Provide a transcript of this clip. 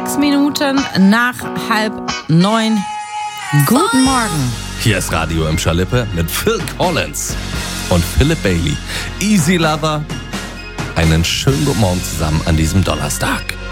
6 Minuten nach 8:30. Guten Morgen. Hier ist Radio im Schalippe mit Phil Collins und Philip Bailey. Easy Lover. Einen schönen guten Morgen zusammen an diesem Donnerstag.